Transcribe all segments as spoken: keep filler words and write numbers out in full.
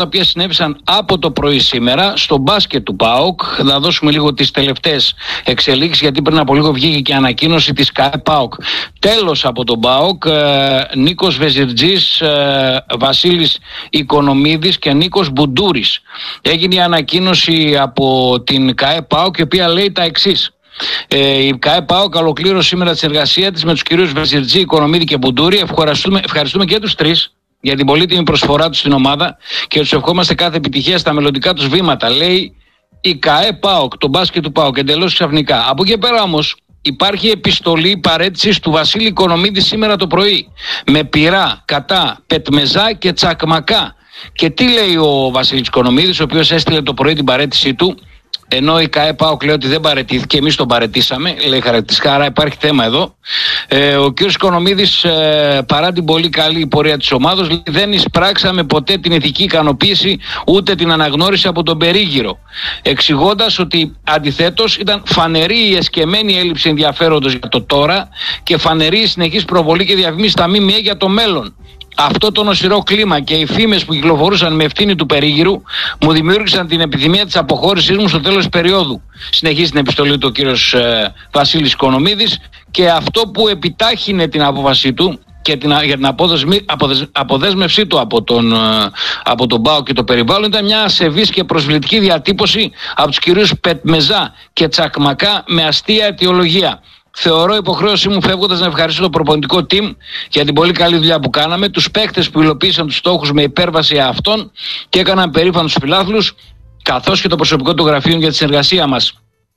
τα οποία συνέβησαν από το πρωί σήμερα στο μπάσκετ του ΠΑΟΚ. Θα δώσουμε λίγο τις τελευταίες εξελίξεις, γιατί πριν από λίγο βγήκε και ανακοίνωση της ΚΑΕ ΠΑΟΚ. Τέλος από τον ΠΑΟΚ, ε, Νίκος Βεζιρτζής, ε, Βασίλης Οικονομίδης και Νίκος Μπουντούρης. Έγινε η ανακοίνωση από την ΚΑΕ ΠΑΟΚ, η οποία λέει τα εξής. Ε, η ΚΑΕ ΠΑΟΚ ολοκλήρωσε σήμερα τη συνεργασία της με τους κυρίους Βεζιρτζή, Οικονομίδη και Μπουντούρη. Ευχαριστούμε, ευχαριστούμε και τους τρεις για την πολύτιμη προσφορά τους στην ομάδα και τους ευχόμαστε κάθε επιτυχία στα μελλοντικά τους βήματα, λέει η ΚΑΕ ΠΑΟΚ, το μπάσκετ του ΠΑΟΚ, εντελώς ξαφνικά. Από εκεί πέρα όμως υπάρχει επιστολή παρέτησης του Βασίλη Οικονομίδη σήμερα το πρωί, με πειρά κατά Πετμεζά και Τσακμακά. Και τι λέει ο Βασίλης Οικονομίδης, ο οποίος έστειλε το πρωί την παρέτησή του, ενώ η ΚΑΕ ΠΑΟΚ λέει ότι δεν παρετήθηκε, εμείς τον παρετήσαμε, λέει χαρακτηριστικά, άρα υπάρχει θέμα εδώ. Ε, ο κ. Οικονομίδης, ε, παρά την πολύ καλή πορεία της ομάδος, λέει, δεν εισπράξαμε ποτέ την ηθική ικανοποίηση ούτε την αναγνώριση από τον περίγυρο. Εξηγώντας ότι αντιθέτως ήταν φανερή η εσκεμμένη έλλειψη ενδιαφέροντος για το τώρα και φανερή η συνεχής προβολή και διαφήμιση στα ΜΜΕ για το μέλλον. Αυτό το νοσηρό κλίμα και οι φήμες που κυκλοφορούσαν με ευθύνη του περίγυρου μου δημιούργησαν την επιθυμία της αποχώρησής μου στο τέλος της περίοδου. Συνεχίζει την επιστολή του ο κύριος ε, Βασίλης Οικονομίδης, και αυτό που επιτάχυνε την απόφασή του και την, για την απόδεσμη, αποδεσ, αποδέσμευσή του από τον, ε, από τον ΠΑΟΚ και το περιβάλλον ήταν μια ασεβής και προσβλητική διατύπωση από τους κυρίους Πετμεζά και Τσακμακά με αστεία αιτιολογία. Θεωρώ υποχρέωσή μου φεύγοντας να ευχαριστήσω το προπονητικό team για την πολύ καλή δουλειά που κάναμε, τους παίκτες που υλοποίησαν τους στόχους με υπέρβαση αυτών και έκαναν περήφανους φιλάθλους, καθώς και το προσωπικό του γραφείου για τη συνεργασία μας.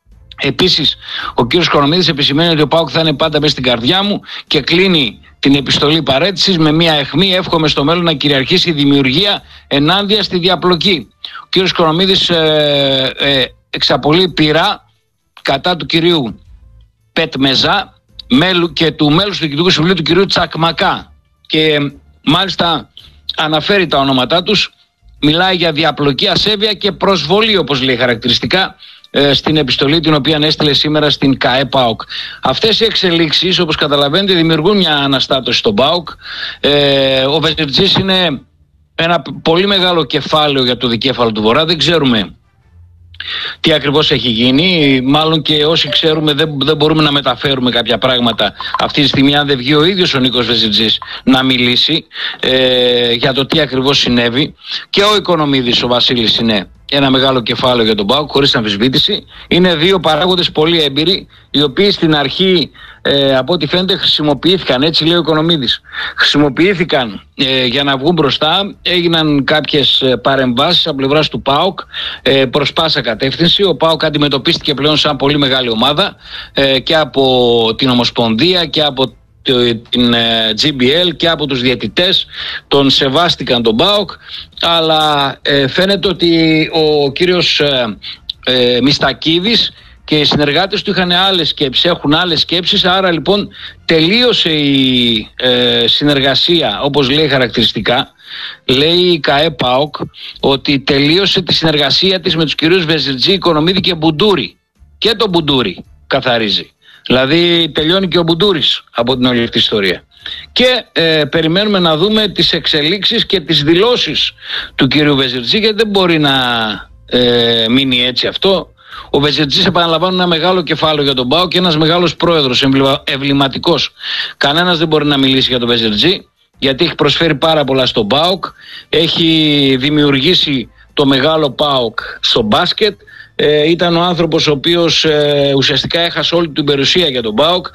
Επίσης, ο κ. Οικονομίδης επισημαίνει ότι ο ΠΑΟΚ θα είναι πάντα μέσα στην καρδιά μου και κλείνει την επιστολή παρέτησης με μια αιχμή. Εύχομαι στο μέλλον να κυριαρχήσει η δημιουργία ενάντια στη διαπλοκή. Ο κ. Οικονομίδης ε, ε, εξαπολύει πειρά κατά του κυρίου Πετμεζά και του μέλους του Διοικητικού Συμβουλίου του κυρίου Τσακμακά, και μάλιστα αναφέρει τα ονόματά τους, μιλάει για διαπλοκή, ασέβεια και προσβολή, όπως λέει χαρακτηριστικά, στην επιστολή την οποία έστειλε σήμερα στην ΚΑΕ ΠΑΟΚ. Αυτές οι εξελίξεις, όπως καταλαβαίνετε, δημιουργούν μια αναστάτωση στον ΠΑΟΚ. Ε, ο Βεζιρτζής είναι ένα πολύ μεγάλο κεφάλαιο για το δικέφαλο του Βορρά. Δεν ξέρουμε τι ακριβώς έχει γίνει, μάλλον και όσοι ξέρουμε δεν, δεν μπορούμε να μεταφέρουμε κάποια πράγματα αυτή τη στιγμή, αν δεν βγει ο ίδιος ο Νίκος Βεζιρτζής να μιλήσει ε, για το τι ακριβώς συνέβη. Και ο Οικονομίδης, ο Βασίλης, είναι ένα μεγάλο κεφάλαιο για τον ΠΑΟΚ, χωρίς αμφισβήτηση. Είναι δύο παράγοντες πολύ έμπειροι, οι οποίοι στην αρχή ε, από ό,τι φαίνεται χρησιμοποιήθηκαν, έτσι λέει ο Οικονομίδης, χρησιμοποιήθηκαν ε, για να βγουν μπροστά. Έγιναν κάποιες ε, παρεμβάσεις από πλευράς του ΠΑΟΚ ε, προς πάσα κατεύθυνση. Ο ΠΑΟΚ αντιμετωπίστηκε πλέον σαν πολύ μεγάλη ομάδα ε, και από την Ομοσπονδία και από την τζι μπι ελ και από τους διαιτητές. Τον σεβάστηκαν τον ΠΑΟΚ, αλλά ε, φαίνεται ότι ο κύριος ε, ε, Μιστακίδης και οι συνεργάτες του είχαν άλλες σκέψεις, έχουν άλλες σκέψεις. Άρα λοιπόν τελείωσε η ε, συνεργασία, όπως λέει χαρακτηριστικά, λέει η ΚΑΕ ΠΑΟΚ ότι τελείωσε τη συνεργασία της με τους κυρίους Βεζιρτζή, Οικονομίδη και Μπουντούρη. Και τον Μπουντούρη καθαρίζει. Δηλαδή τελειώνει και ο Μπουντούρης από την όλη αυτή ιστορία. Και ε, περιμένουμε να δούμε τις εξελίξεις και τις δηλώσεις του κυρίου Βεζιρτζή, γιατί δεν μπορεί να ε, μείνει έτσι αυτό. Ο Βεζιρτζής, επαναλαμβάνω, ένα μεγάλο κεφάλαιο για τον ΠΑΟΚ και ένας μεγάλος πρόεδρος, εμβληματικός. Κανένας δεν μπορεί να μιλήσει για τον Βεζιρτζή, γιατί έχει προσφέρει πάρα πολλά στον ΠΑΟΚ, έχει δημιουργήσει το μεγάλο ΠΑΟΚ στο μπάσκετ. Ε, ήταν ο άνθρωπος ο οποίος ε, ουσιαστικά έχασε όλη την περιουσία για τον ΠΑΟΚ,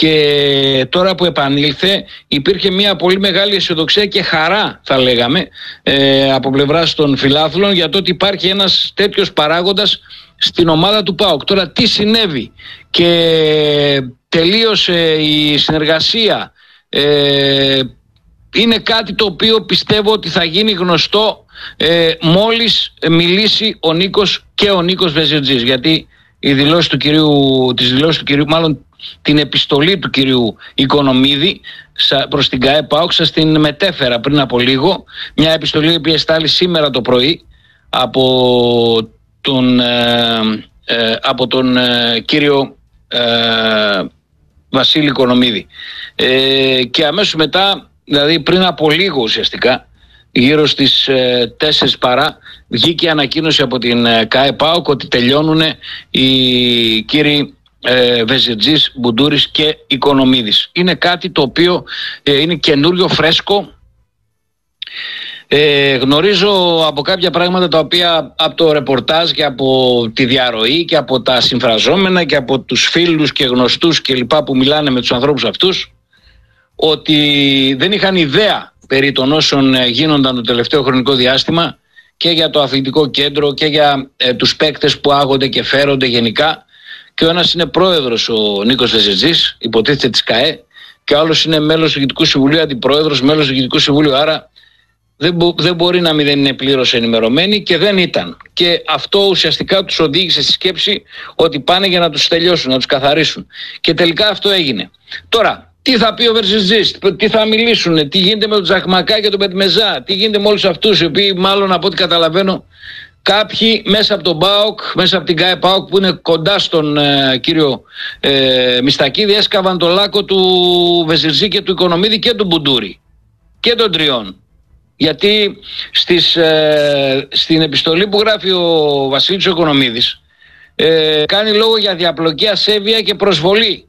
και τώρα που επανήλθε υπήρχε μια πολύ μεγάλη αισιοδοξία και χαρά, θα λέγαμε, ε, από πλευράς των φιλάθλων για το ότι υπάρχει ένας τέτοιος παράγοντας στην ομάδα του ΠΑΟΚ. Τώρα τι συνέβη? Και τελείωσε η συνεργασία, ε, είναι κάτι το οποίο πιστεύω ότι θα γίνει γνωστό ε, μόλις μιλήσει ο Νίκος και ο Νίκος Βεζιρτζής, γιατί η δηλώση του κυρίου, τις δηλώσεις του κυρίου, μάλλον την επιστολή του κυρίου Οικονομίδη προς την ΚΑΕ ΠΑΟΚ σας την μετέφερα πριν από λίγο, μια επιστολή που εστάλει σήμερα το πρωί από τον, ε, ε, από τον ε, κύριο ε, Βασίλη Οικονομίδη, ε, και αμέσως μετά, δηλαδή πριν από λίγο ουσιαστικά, γύρω στις ε, τέσσερις παρά, βγήκε ανακοίνωση από την ε, ΚΑΕ ΠΑΟΚ ότι τελειώνουν οι κύριοι ε, Βεζιρτζής, Μπουντούρης και Οικονομίδης. Είναι κάτι το οποίο ε, είναι καινούριο, φρέσκο. Ε, γνωρίζω από κάποια πράγματα τα οποία από το ρεπορτάζ και από τη διαρροή και από τα συμφραζόμενα και από τους φίλους και γνωστούς και λοιπά που μιλάνε με τους ανθρώπους αυτούς, ότι δεν είχαν ιδέα περί των όσων γίνονταν το τελευταίο χρονικό διάστημα και για το αθλητικό κέντρο και για ε, τους παίκτες που άγονται και φέρονται γενικά. Και ο ένας είναι πρόεδρος, ο Νίκος Βεζιρτζής, υποτίθεται της ΚΑΕ, και ο άλλος είναι μέλος του Διοικητικού Συμβουλίου, αντιπρόεδρος, μέλος του Διοικητικού Συμβουλίου. Άρα δεν, μπο, δεν μπορεί να μην είναι πλήρως ενημερωμένοι, και δεν ήταν. Και αυτό ουσιαστικά τους οδήγησε στη σκέψη ότι πάνε για να τους τελειώσουν, να τους καθαρίσουν. Και τελικά αυτό έγινε. Τώρα, τι θα πει ο Βεζιρτζής, τι θα μιλήσουν, τι γίνεται με τον Τζαχμακά και τον Πετμεζά, τι γίνεται με όλους αυτούς οι οποίοι, μάλλον από ό,τι καταλαβαίνω, κάποιοι μέσα από τον ΠΑΟΚ, μέσα από την ΚΑΕ ΠΑΟΚ που είναι κοντά στον ε, κύριο ε, Μιστακίδη, έσκαβαν το λάκκο του Βεζιρτζή και του Οικονομίδη και του Μπουντούρη και των τριών. Γιατί στις, ε, στην επιστολή που γράφει ο Βασίλης Οικονομίδης ε, κάνει λόγο για διαπλοκή, ασέβεια και προσβολή.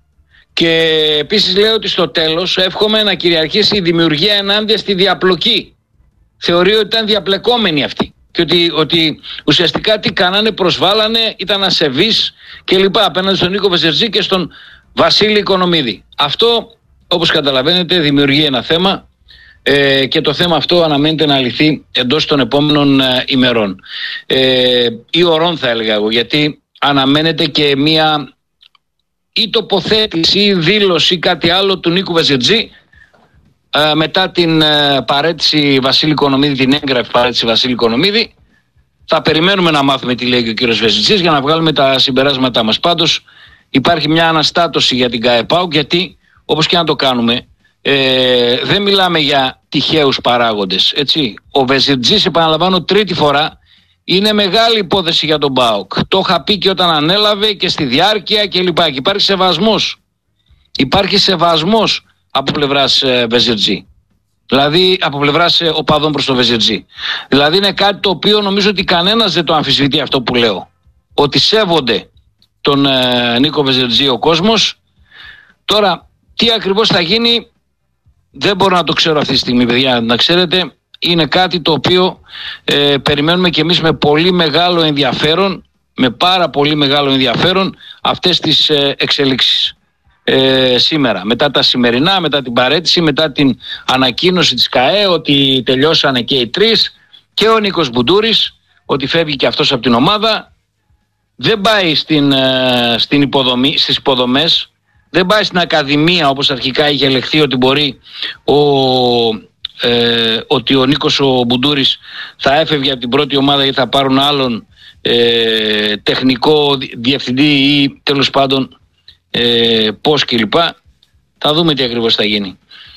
Και επίσης λέει ότι στο τέλος εύχομαι να κυριαρχήσει η δημιουργία ενάντια στη διαπλοκή. Θεωρεί ότι ήταν διαπλεκόμενοι αυτοί. Και ότι, ότι ουσιαστικά τι κάνανε, προσβάλανε, ήταν ασεβείς και λοιπά απέναντι στον Νίκο Βεζιρτζή και στον Βασίλη Οικονομίδη. Αυτό, όπως καταλαβαίνετε, δημιουργεί ένα θέμα ε, και το θέμα αυτό αναμένεται να λυθεί εντός των επόμενων ε, ημερών. Ε, ή ωρών θα έλεγα εγώ, γιατί αναμένεται και μία ή τοποθέτηση ή δήλωση ή κάτι άλλο του Νίκου Βεζιρτζή ε, μετά την ε, παρέτηση Βασίλη Οικονομίδη, την έγγραφη παρέτηση Βασίλη Οικονομίδη. Θα περιμένουμε να μάθουμε τι λέει και ο κύριος Βεζιρτζής για να βγάλουμε τα συμπεράσματά μας. Πάντως υπάρχει μια αναστάτωση για την ΚΑΕ ΠΑΟΚ, γιατί όπως και να το κάνουμε ε, δεν μιλάμε για τυχαίους παράγοντες, έτσι. Ο Βεζιρτζής, επαναλαμβάνω τρίτη φορά, είναι μεγάλη υπόθεση για τον ΠΑΟΚ. Το είχα πει και όταν ανέλαβε και στη διάρκεια κλπ. Και υπάρχει σεβασμός. Υπάρχει σεβασμός από πλευράς ε, Βεζιρτζή. Δηλαδή από πλευράς ε, οπαδών προς τον Βεζιρτζή. Δηλαδή είναι κάτι το οποίο νομίζω ότι κανένας δεν το αμφισβητεί αυτό που λέω. Ότι σέβονται τον ε, Νίκο Βεζιρτζή ο κόσμος. Τώρα τι ακριβώς θα γίνει δεν μπορώ να το ξέρω αυτή τη στιγμή, παιδιά, να ξέρετε. Είναι κάτι το οποίο ε, περιμένουμε και εμείς με πολύ μεγάλο ενδιαφέρον, με πάρα πολύ μεγάλο ενδιαφέρον αυτές τις ε, εξελίξεις ε, σήμερα. Μετά τα σημερινά, μετά την παρέτηση, μετά την ανακοίνωση της ΚΑΕ ότι τελειώσανε και οι τρεις, και ο Νίκος Μπουντούρης ότι φεύγει και αυτός από την ομάδα. Δεν πάει στην, ε, στην υποδομή, στις υποδομές, δεν πάει στην ακαδημία όπως αρχικά είχε ελεγχθεί ότι μπορεί ο... Ε, ότι ο Νίκος ο Μπουντούρης θα έφευγε από την πρώτη ομάδα ή θα πάρουν άλλον ε, τεχνικό διευθυντή ή τέλος πάντων ε, πώς κλπ. Θα δούμε τι ακριβώς θα γίνει.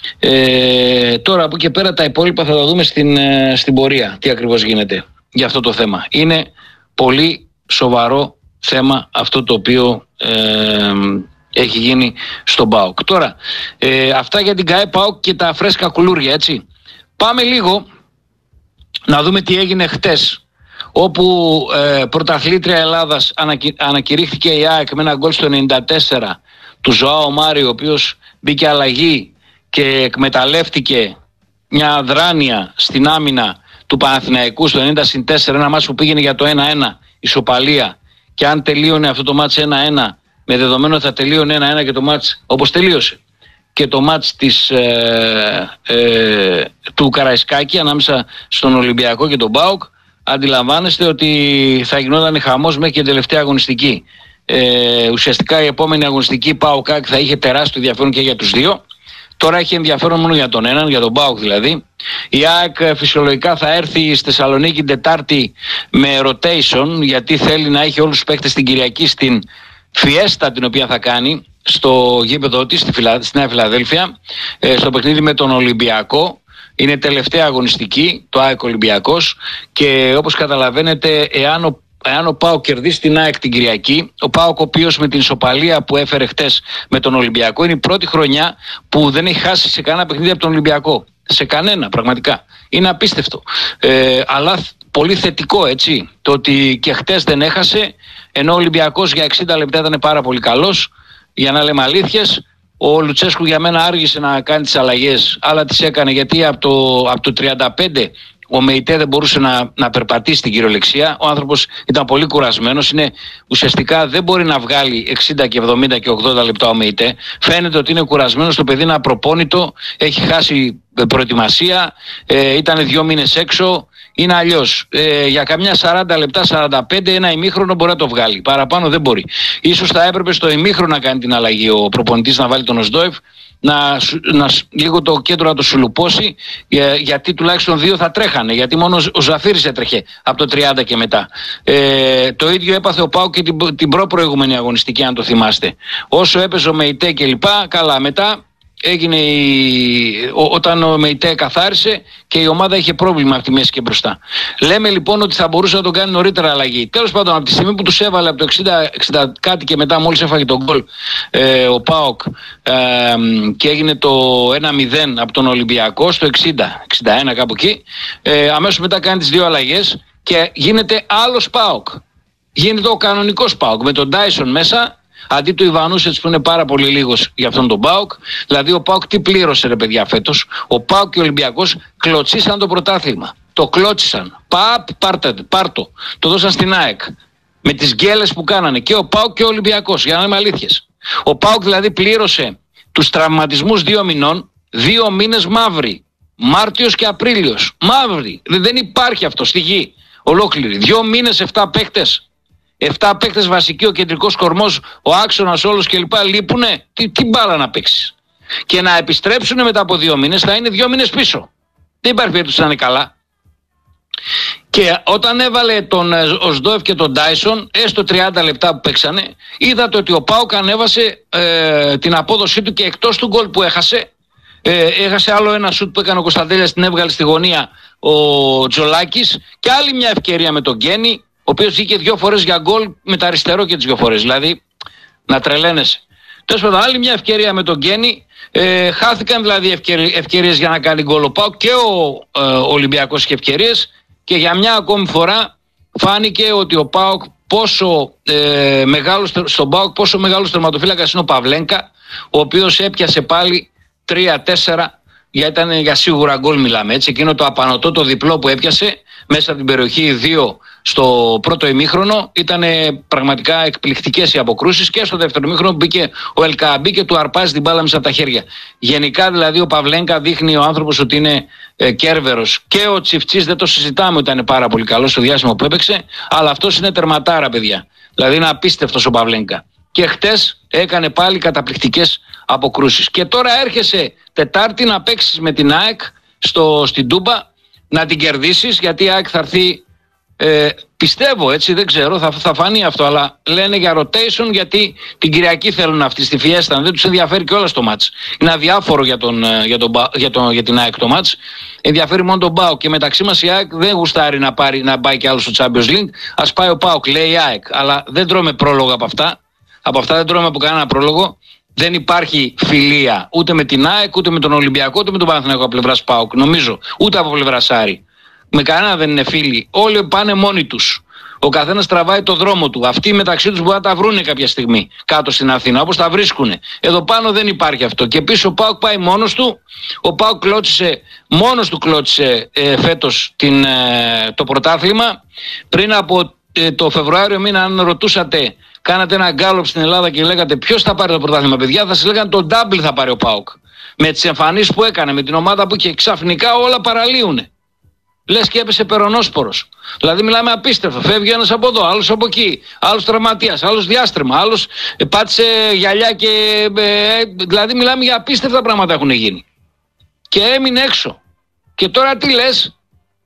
Ε, τώρα από εκεί πέρα τα υπόλοιπα θα τα δούμε στην, ε, στην πορεία τι ακριβώς γίνεται για αυτό το θέμα. Είναι πολύ σοβαρό θέμα αυτό το οποίο ε, έχει γίνει στον ΠΑΟΚ. Τώρα, ε, αυτά για την ΚΑΕ ΠΑΟΚ και τα φρέσκα κουλούρια, έτσι. Πάμε λίγο να δούμε τι έγινε χτες, όπου ε, πρωταθλήτρια Ελλάδας ανακοι, ανακηρύχθηκε η ΑΕΚ με ένα γκολ στο ενενήντα τέσσερα του Ζωάο Μάριο, ο οποίος μπήκε αλλαγή και εκμεταλλεύτηκε μια αδράνεια στην άμυνα του Παναθηναϊκού στο ενενήντα συν τέσσερα, ένα μάτς που πήγαινε για το ένα ένα ισοπαλία, και αν τελείωνε αυτό το μάτς ένα ένα, με δεδομένο θα τελείωνε ένα ένα και το μάτς όπως τελείωσε και το μάτς της, ε, ε, του Καραϊσκάκη ανάμεσα στον Ολυμπιακό και τον ΠΑΟΚ, αντιλαμβάνεστε ότι θα γινόταν χαμός μέχρι και την τελευταία αγωνιστική. Ε, ουσιαστικά η επόμενη αγωνιστική ΠΑΟΚ θα είχε τεράστιο ενδιαφέρον και για τους δύο. Τώρα έχει ενδιαφέρον μόνο για τον έναν, για τον ΠΑΟΚ δηλαδή. Η ΑΕΚ φυσιολογικά θα έρθει στη Θεσσαλονίκη Τετάρτη με rotation, γιατί θέλει να έχει όλους τους παίκτες την Κυριακή στην φιέστα την οποία θα κάνει στο γήπεδο της στη, Φιλα... στη Νέα Φιλαδέλφια, ε, στο παιχνίδι με τον Ολυμπιακό. Είναι τελευταία αγωνιστική, το ΑΕΚ Ολυμπιακός, και όπως καταλαβαίνετε, εάν ο, εάν ο ΠΑΟΚ κερδίσει την ΑΕΚ την Κυριακή, ο ΠΑΟΚ ο οποίος με την ισοπαλία που έφερε χτες με τον Ολυμπιακό, είναι η πρώτη χρονιά που δεν έχει χάσει σε κανένα παιχνίδι από τον Ολυμπιακό. σε κανένα πραγματικά. Είναι απίστευτο. Ε, αλλά πολύ θετικό, έτσι, το ότι και χτες δεν έχασε, ενώ ο Ολυμπιακός για εξήντα λεπτά ήταν πάρα πολύ καλός. Για να λέμε αλήθειες, ο Λουτσέσκου για μένα άργησε να κάνει τις αλλαγές, αλλά τις έκανε γιατί από το, από το τριάντα πέντε ο Μεϊτέ δεν μπορούσε να, να περπατήσει στην κυριολεξία. Ο άνθρωπος ήταν πολύ κουρασμένος. Είναι, ουσιαστικά δεν μπορεί να βγάλει εξήντα και εβδομήντα και ογδόντα λεπτά ο Μεϊτέ. Φαίνεται ότι είναι κουρασμένος. Το παιδί είναι απροπόνητο. Έχει χάσει προετοιμασία. Ε, ήταν δύο μήνες έξω. Είναι αλλιώς. Ε, για καμιά σαράντα λεπτά, σαράντα πέντε, ένα ημίχρονο μπορεί να το βγάλει. Παραπάνω δεν μπορεί. Ίσως θα έπρεπε στο ημίχρονο να κάνει την αλλαγή ο προπονητής, να βάλει τον Οσδόεφ. Να, να, λίγο το κέντρο να το σουλουπώσει, για, γιατί τουλάχιστον δύο θα τρέχανε, γιατί μόνο ο Ζαφύρης έτρεχε από το τριάντα και μετά. Ε, το ίδιο έπαθε ο ΠΑΟΚ και την, την προ-προηγούμενη αγωνιστική, αν το θυμάστε. Όσο έπαιζε ο Μεϊτέ και λοιπά, καλά, μετά έγινε η, ο, όταν ο Μεϊτέ καθάρισε και η ομάδα είχε πρόβλημα από τη μέση και μπροστά. Λέμε λοιπόν ότι θα μπορούσε να τον κάνει νωρίτερα αλλαγή. Τέλος πάντων, από τη στιγμή που τους έβαλε από το εξήντα, εξήντα κάτι και μετά, μόλις έφαγε τον γκολ ε, ο ΠΑΟΚ ε, και έγινε το ένα μηδέν από τον Ολυμπιακό στο εξήντα, εξήντα ένα κάπου εκεί, ε, αμέσως μετά κάνει τις δύο αλλαγές και γίνεται άλλος ΠΑΟΚ. Γίνεται ο κανονικός ΠΑΟΚ με τον Ντάισον μέσα, αντί του Ιβανούσετς που είναι πάρα πολύ λίγος για αυτόν τον ΠΑΟΚ. Δηλαδή ο ΠΑΟΚ τι πλήρωσε, ρε παιδιά, φέτος? Ο ΠΑΟΚ και ο Ολυμπιακός κλωτσίσαν το πρωτάθλημα. Το κλώτσισαν. Παπ, πάρτε, πάρτο. Το δώσαν στην ΑΕΚ. Με τις γκέλες που κάνανε και ο ΠΑΟΚ και ο Ολυμπιακός, για να είμαι αλήθειες. Ο ΠΑΟΚ δηλαδή πλήρωσε τους τραυματισμούς δύο μηνών, δύο μήνες μαύροι. Μάρτιος και Απρίλιος. Μαύροι. Δεν υπάρχει αυτό στη γη ολόκληρη. Δύο μήνες, εφτά παίκτες. Εφτά παίκτες βασικοί, ο κεντρικός κορμός, ο άξονας όλος κλπ. Λείπουνε. Τι, τι μπάλα να παίξεις. Και να επιστρέψουν μετά από δύο μήνες θα είναι δύο μήνες πίσω. Δεν υπάρχει περίπτωση να είναι καλά. Και όταν έβαλε τον Οσδόεφ και τον Ντάισον, έστω τριάντα λεπτά που παίξανε, είδατε ότι ο ΠΑΟΚ ανέβασε ε, την απόδοσή του και εκτός του γκολ που έχασε. Ε, έχασε άλλο ένα σουτ που έκανε ο Κωνσταντέλιας, την έβγαλε στη γωνία ο Τζολάκης, και άλλη μια ευκαιρία με τον Γκένι, ο οποίος βγήκε δύο φορές για γκολ με τα αριστερό και τις δύο φορές. Δηλαδή, να τρελαίνεσαι. Τέλος πάντων, άλλη μια ευκαιρία με τον Γκένι. Ε, χάθηκαν δηλαδή ευκαιρίες για να κάνει γκολ ο ΠΑΟΚ, και ο ε, Ολυμπιακός είχε ευκαιρίες, και για μια ακόμη φορά φάνηκε ότι ο ΠΑΟΚ πόσο ε, μεγάλος, στον ΠΑΟΚ πόσο μεγάλος τερματοφύλακας είναι ο Παυλένκα, ο οποίος έπιασε πάλι τρία τέσσερα, γιατί ήταν για σίγουρα γκολ μιλάμε, έτσι. Εκείνο το απανωτό, το διπλό που έπιασε μέσα από την περιοχή δύο στο πρώτο ημίχρονο, ήταν πραγματικά εκπληκτικές οι αποκρούσεις, και στο δεύτερο ημίχρονο μπήκε ο Ελκαμπή και του αρπάζει την μπάλα μέσα από τα χέρια. Γενικά δηλαδή ο Παυλένκα δείχνει ο άνθρωπος ότι είναι ε, κέρβερος, και ο Τσιφτσής δεν το συζητάμε, ήταν πάρα πολύ καλός στο διάστημα που έπαιξε, αλλά αυτός είναι τερματάρα, παιδιά. Δηλαδή είναι απίστευτος ο Παυλένκα. Και χτες έκανε πάλι καταπληκτικές αποκρούσεις. Και τώρα έρχεσαι Τετάρτη να παίξεις με την ΑΕΚ στο, στην Τούμπα, να την κερδίσεις, γιατί η ΑΕΚ θα έρθει, ε, πιστεύω, έτσι, δεν ξέρω, θα, θα φανεί αυτό, αλλά λένε για rotation, γιατί την Κυριακή θέλουν αυτοί στη Φιέστα, δεν τους ενδιαφέρει κιόλας το μάτς. Είναι αδιάφορο για, τον, για, τον, για, τον, για την ΑΕΚ το μάτς. Ενδιαφέρει μόνο τον ΠΑΟΚ, και μεταξύ μας η ΑΕΚ δεν γουστάρει να, πάρει, να πάει κι άλλο στο Champions League. Ας πάει ο ΠΑΟΚ, λέει η ΑΕΚ, αλλά δεν τρώμε πρόλογο από αυτά. Από αυτά δεν τρώμε από κανένα πρόλογο. Δεν υπάρχει φιλία ούτε με την ΑΕΚ, ούτε με τον Ολυμπιακό, ούτε με τον Παναθηναϊκό από πλευράς ΠΑΟΚ, νομίζω. Ούτε από πλευράς Άρη. Με κανένα δεν είναι φίλοι. Όλοι πάνε μόνοι τους. Ο καθένας τραβάει το δρόμο του. Αυτοί μεταξύ τους μπορεί να τα βρούνε κάποια στιγμή κάτω στην Αθήνα, όπως τα βρίσκουνε. Εδώ πάνω δεν υπάρχει αυτό. Και επίσης ο ΠΑΟΚ πάει μόνος του. Ο ΠΑΟΚ κλώτσισε, μόνος του κλώτσισε ε, φέτος την, ε, το πρωτάθλημα. Πριν από ε, το Φεβρουάριο μήνα, αν ρωτούσατε, κάνατε ένα γκάλωπ στην Ελλάδα και λέγατε ποιος θα πάρει το πρωτάθλημα, παιδιά, θα σας λέγανε το double θα πάρει ο ΠΑΟΚ. Με τις εμφανίσεις που έκανε, με την ομάδα που είχε, ξαφνικά όλα παραλύουνε. Λες και έπεσε περονόσπορος. Δηλαδή μιλάμε απίστευτο. Φεύγει ένας από εδώ, άλλος από εκεί, άλλος τραυματίας, άλλος διάστρεμα, άλλος πάτησε γυαλιά και. Ε, δηλαδή μιλάμε για απίστευτα πράγματα έχουν γίνει. Και έμεινε έξω. Και τώρα τι λες?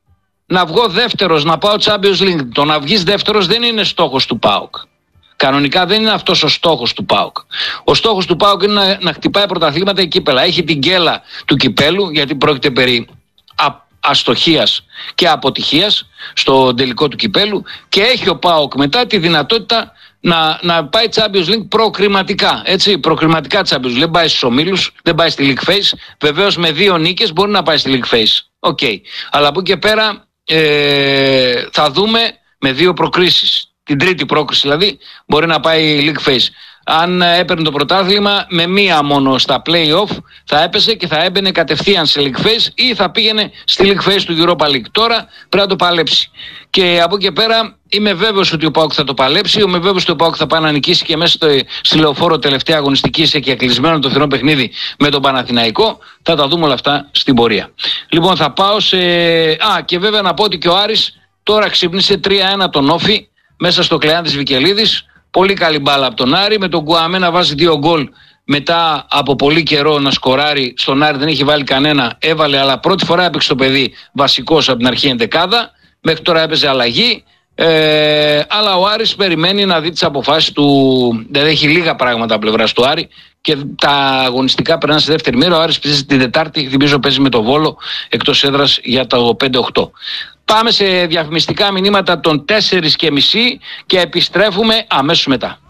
Να βγω δεύτερος, να πάω Champions League. Το να βγεις δεύτερος δεν είναι στόχος του ΠΑΟΚ. Κανονικά δεν είναι αυτός ο στόχος του ΠΑΟΚ. Ο στόχος του ΠΑΟΚ είναι να, να χτυπάει πρωταθλήματα και κύπελα. Έχει την γκέλα του κυπέλου, γιατί πρόκειται περί α, αστοχίας και αποτυχίας στο τελικό του κυπέλου, και έχει ο ΠΑΟΚ μετά τη δυνατότητα να, να πάει Champions League προκριματικά. Έτσι, προκριματικά Champions League. Δεν πάει στους ομίλους, δεν πάει στη League Phase. Βεβαίως με δύο νίκες μπορεί να πάει στη League Phase. Οκ. Okay. Αλλά από εκεί και πέρα ε, θα δούμε με δύο προκρίσεις. Την τρίτη πρόκριση δηλαδή μπορεί να πάει League Phase. Αν έπαιρνε το πρωτάθλημα με μία μόνο στα play-off θα έπεσε και θα έμπαινε κατευθείαν σε League Phase ή θα πήγαινε στη League Phase του Europa League. Τώρα πρέπει να το παλέψει. Και από εκεί και πέρα είμαι βέβαιος ότι ο ΠΑΟΚ θα το παλέψει. Είμαι βέβαιος ότι ο ΠΑΟΚ θα πάει να νικήσει και μέσα στο, στη Λεωφόρο τελευταία αγωνιστική σε και κλεισμένο το θηρόν παιχνίδι με τον Παναθηναϊκό. Θα τα δούμε όλα αυτά στην πορεία. Λοιπόν, θα πάω σε. Α, και βέβαια να πω ότι και ο Άρης τώρα ξύπνησε τρία ένα τον Όφη μέσα στο Κλεάνθης Βικελίδης. Πολύ καλή μπάλα από τον Άρη, με τον Γκουαμέ να βάζει δύο γκολ μετά από πολύ καιρό να σκοράρει. Στον Άρη δεν έχει βάλει κανένα, έβαλε, αλλά πρώτη φορά έπαιξε το παιδί βασικός από την αρχή εντεκάδα. Μέχρι τώρα έπαιζε αλλαγή, ε, αλλά ο Άρης περιμένει να δει τις αποφάσεις του. Δεν έχει λίγα πράγματα από πλευράς του Άρη και τα αγωνιστικά περνάνε στη δεύτερη μοίρα. Ο Άρης παίζει την Τετάρτη, θυμίζω παίζει με το Βόλο εκτός έδρας για το πέντε οκτώ. Πάμε σε διαφημιστικά μηνύματα των τέσσερις και μισή και επιστρέφουμε αμέσως μετά.